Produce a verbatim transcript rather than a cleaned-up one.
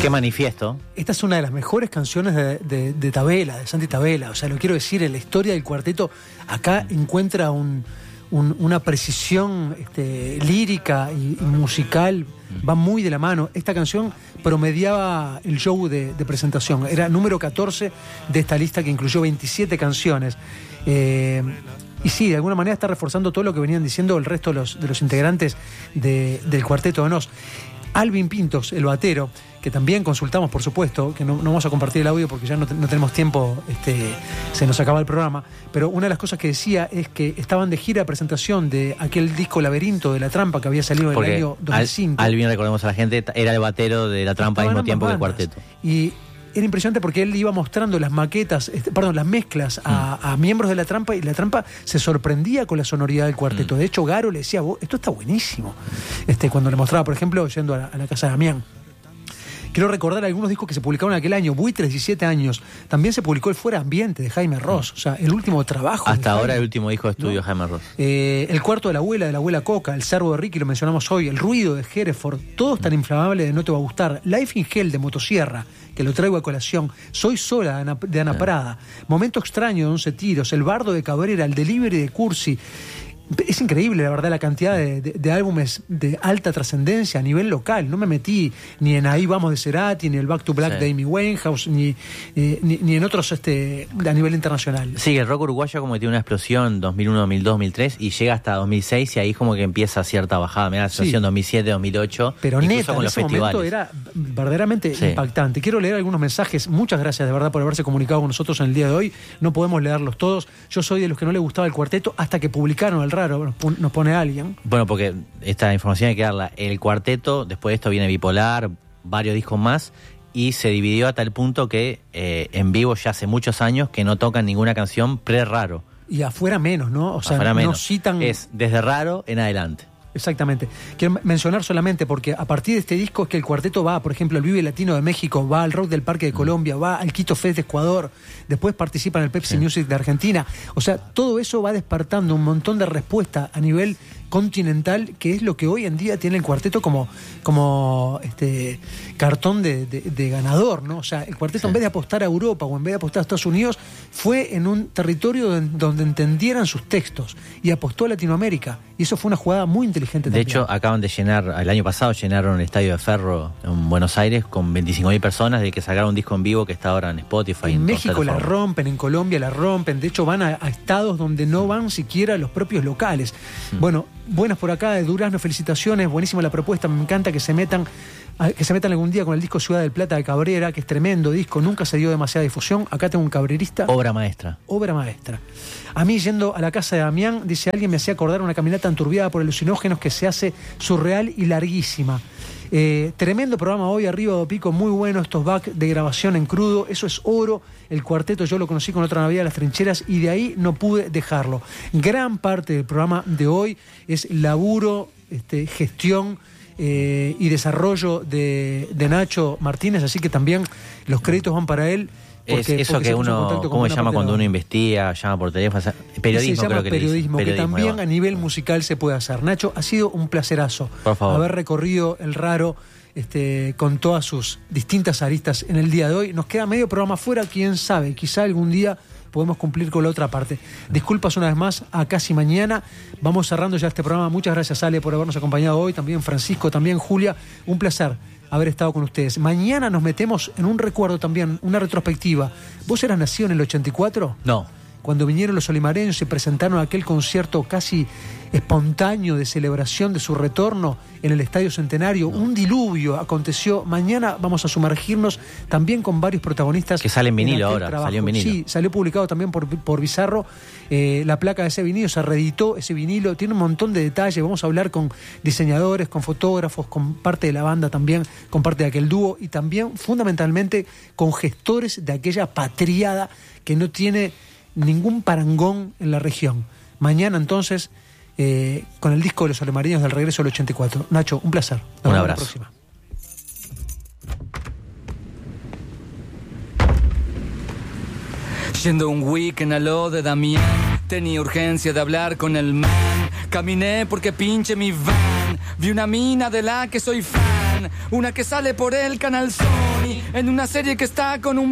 Qué manifiesto. Esta es una de las mejores canciones de, de, de Tabela, de Santi Tabela. O sea, lo quiero decir, en la historia del cuarteto, acá encuentra un, un, una precisión este, lírica y, y musical, va muy de la mano. Esta canción promediaba el show de, de presentación. Era número catorce de esta lista que incluyó veintisiete canciones. Eh, y sí, de alguna manera está reforzando todo lo que venían diciendo el resto de los, de los integrantes de, del Cuarteto de Nos. Alvin Pintos, el batero, que también consultamos, por supuesto, que no, no vamos a compartir el audio porque ya no, no tenemos tiempo, este, se nos acaba el programa, pero una de las cosas que decía es que estaban de gira de presentación de aquel disco Laberinto de La Trampa que había salido en el año dos mil cinco. Al, Alvin, recordemos a la gente, era el batero de La Trampa al mismo tiempo que el cuarteto. Y era impresionante porque él iba mostrando las maquetas, este, perdón, las mezclas a, mm. a miembros de La Trampa, y La Trampa se sorprendía con la sonoridad del cuarteto. Mm. De hecho, Garo le decía, esto está buenísimo. Este, cuando le mostraba, por ejemplo, yendo a la, a la casa de Damián. Quiero recordar algunos discos que se publicaron en aquel año. Buitres, diecisiete años. También se publicó el Fuera Ambiente de Jaime Ross. O sea, el último trabajo. Hasta ahora el último disco de estudio de ¿no? Jaime Ross. Eh, el Cuarto de la Abuela, de la Abuela Coca. El Cervo de Ricky, lo mencionamos hoy. El Ruido de Hereford. Todos tan inflamables de No Te Va a Gustar. Life in Hell de Motosierra, que lo traigo a colación. Soy Sola de Ana, de Ana sí. Prada. Momento Extraño de Once Tiros. El Bardo de Cabrera. El Delivery de Cursi. Es increíble, la verdad, la cantidad de, de, de álbumes de alta trascendencia a nivel local. No me metí ni en Ahí Vamos de Cerati, ni el Back to Black sí. de Amy Winehouse, ni, eh, ni, ni en otros este, a nivel internacional. Sí, el rock uruguayo como que tiene una explosión dos mil uno, dos mil dos, dos mil tres y llega hasta dos mil seis y ahí como que empieza cierta bajada. Mirá, la explosión sí. dos mil siete, dos mil ocho. Pero neta, con en los ese festivales. Momento era verdaderamente sí. impactante. Quiero leer algunos mensajes. Muchas gracias de verdad por haberse comunicado con nosotros en el día de hoy. No podemos leerlos todos. Yo soy de los que no le gustaba el cuarteto hasta que publicaron el Raro, nos pone alguien. Bueno, porque esta información hay que darla. El cuarteto, después de esto viene Bipolar, varios discos más, y se dividió a tal punto que eh, en vivo ya hace muchos años que no tocan ninguna canción pre-Raro. Y afuera menos, ¿no? O sea, afuera no menos. citan... Es desde Raro en adelante. Exactamente. Quiero mencionar solamente porque a partir de este disco es que el cuarteto va, por ejemplo, al Vive Latino de México, va al Rock del Parque de Colombia, va al Quito Fest de Ecuador, después participa en el Pepsi sí. Music de Argentina. O sea, todo eso va despertando un montón de respuesta a nivel continental, que es lo que hoy en día tiene el cuarteto como, como este cartón de, de, de ganador, ¿no? O sea, el cuarteto sí. en vez de apostar a Europa o en vez de apostar a Estados Unidos, fue en un territorio donde, donde entendieran sus textos y apostó a Latinoamérica. Y eso fue una jugada muy inteligente de también. De hecho, acaban de llenar, el año pasado llenaron el Estadio de Ferro en Buenos Aires con veinticinco mil personas, de que sacaron un disco en vivo que está ahora en Spotify. En, en México la rompen, en Colombia la rompen, de hecho van a, a estados donde no van siquiera los propios locales. Mm. Bueno, buenas por acá de Durazno, felicitaciones, buenísima la propuesta, me encanta que se metan que se metan algún día con el disco Ciudad del Plata de Cabrera, que es tremendo disco, nunca se dio demasiada difusión. Acá tengo un cabrerista. Obra maestra. Obra maestra. A mí, yendo a la casa de Damián, dice alguien, me hacía acordar una caminata enturbiada por alucinógenos que se hace surreal y larguísima. Eh, tremendo programa hoy, arriba de Pico, muy bueno, estos back de grabación en crudo, eso es oro. El cuarteto yo lo conocí con Otra Navidad de las Trincheras y de ahí no pude dejarlo. Gran parte del programa de hoy es laburo, este, gestión eh, y desarrollo de, de Nacho Martínez, así que también los créditos van para él. Porque, es eso que uno, ¿cómo se llama cuando uno investiga, llama por teléfono? Periodismo, se llama creo que periodismo, dice. que periodismo, también a nivel musical se puede hacer. Nacho, ha sido un placerazo por favor. haber recorrido el Raro este, con todas sus distintas aristas en el día de hoy. Nos queda medio programa fuera, quién sabe, quizá algún día podemos cumplir con la otra parte. Disculpas una vez más a Casi Mañana. Vamos cerrando ya este programa. Muchas gracias, Ale, por habernos acompañado hoy. También Francisco, también Julia. Un placer haber estado con ustedes. Mañana nos metemos en un recuerdo también, una retrospectiva. ¿Vos eras nacido en el ochenta y cuatro? No. Cuando vinieron los olimareños y presentaron aquel concierto casi espontáneo de celebración de su retorno en el Estadio Centenario. No. Un diluvio aconteció. Mañana vamos a sumergirnos también con varios protagonistas. Que sale en vinilo ahora, trabajo. salió en vinilo. Sí, salió publicado también por, por Bizarro. Eh, la placa de ese vinilo, se reeditó ese vinilo. Tiene un montón de detalles. Vamos a hablar con diseñadores, con fotógrafos, con parte de la banda también, con parte de aquel dúo y también fundamentalmente con gestores de aquella patriada que no tiene ningún parangón en la región. Mañana entonces eh, con el disco de los Olimareños del regreso del ochenta y cuatro. Nacho, un placer. Nos un abrazo. Hasta la próxima. Yendo un weekend a lo de Damián, tenía urgencia de hablar con el man. Caminé porque pinche mi van, vi una mina de la que soy fan. Una que sale por el canal Sony, en una serie que está con un